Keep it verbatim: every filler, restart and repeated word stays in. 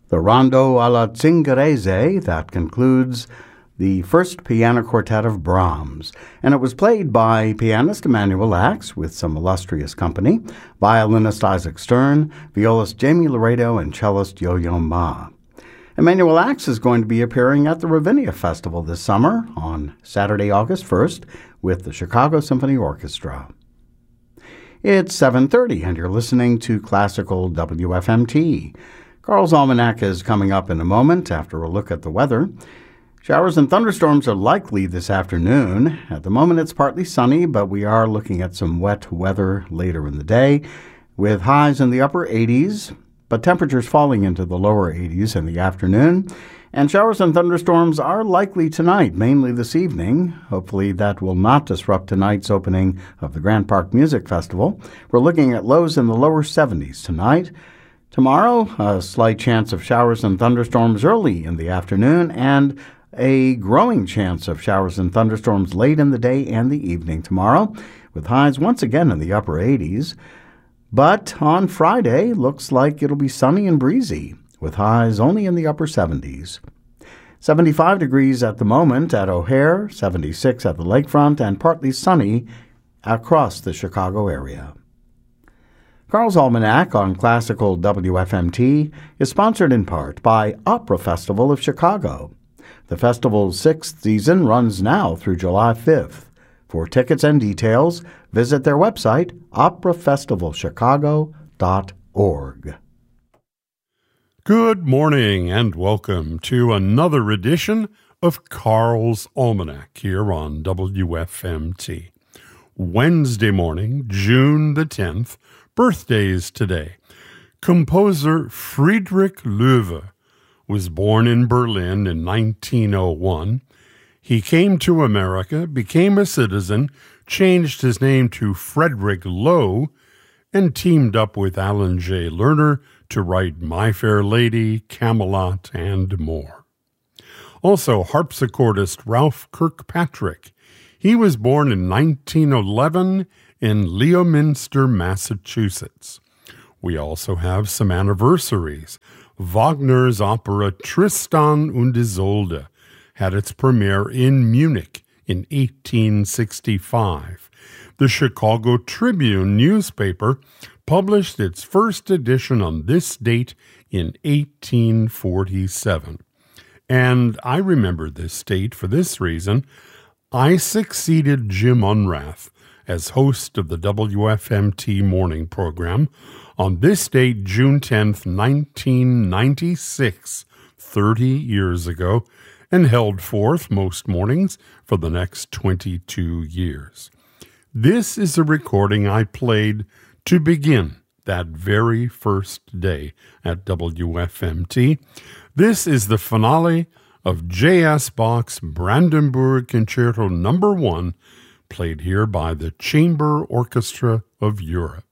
the Rondo alla Zingarese that concludes the first piano quartet of Brahms, and it was played by pianist Emanuel Ax with some illustrious company, violinist Isaac Stern, violist Jamie Laredo, and cellist Yo-Yo Ma. Emanuel Ax is going to be appearing at the Ravinia Festival this summer on Saturday, August first, with the Chicago Symphony Orchestra. It's seven thirty, and you're listening to Classical W F M T. Carl's Almanac is coming up in a moment after a look at the weather. Showers and thunderstorms are likely this afternoon. At the moment, it's partly sunny, but we are looking at some wet weather later in the day, with highs in the upper eighties, but temperatures falling into the lower eighties in the afternoon. And showers and thunderstorms are likely tonight, mainly this evening. Hopefully that will not disrupt tonight's opening of the Grant Park Music Festival. We're looking at lows in the lower seventies tonight. Tomorrow, a slight chance of showers and thunderstorms early in the afternoon, and a growing chance of showers and thunderstorms late in the day and the evening tomorrow, with highs once again in the upper eighties. But on Friday, looks like it'll be sunny and breezy, with highs only in the upper seventies. seventy-five degrees at the moment at O'Hare, seventy-six at the lakefront, and partly sunny across the Chicago area. Carl's Almanac on Classical W F M T is sponsored in part by Opera Festival of Chicago. The festival's sixth season runs now through July fifth. For tickets and details, visit their website, opera festival chicago dot org. Good morning and welcome to another edition of Carl's Almanac here on W F M T. Wednesday morning, June the tenth, birthdays today. Composer Friedrich Loewe was born in Berlin in nineteen oh one. He came to America, became a citizen, changed his name to Frederick Loewe, and teamed up with Alan J. Lerner to write My Fair Lady, Camelot, and more. Also, harpsichordist Ralph Kirkpatrick. He was born in nineteen eleven in Leominster, Massachusetts. We also have some anniversaries. Wagner's opera Tristan und Isolde had its premiere in Munich in eighteen sixty-five. The Chicago Tribune newspaper published its first edition on this date in eighteen forty-seven. And I remember this date for this reason. I succeeded Jim Unrath as host of the W F M T morning program on this date, June tenth, nineteen ninety-six, thirty years ago, and held forth most mornings for the next twenty-two years. This is a recording I played to begin that very first day at W F M T. This is the finale of J S. Bach's Brandenburg Concerto Number One, played here by the Chamber Orchestra of Europe.